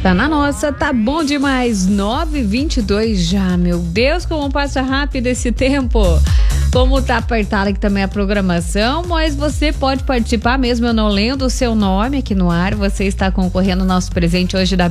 Tá na nossa, tá bom demais. 9h22 já, meu Deus, como passa rápido esse tempo. Como tá apertada aqui também a programação, mas você pode participar mesmo eu não lendo o seu nome aqui no ar. Você está concorrendo ao nosso presente hoje da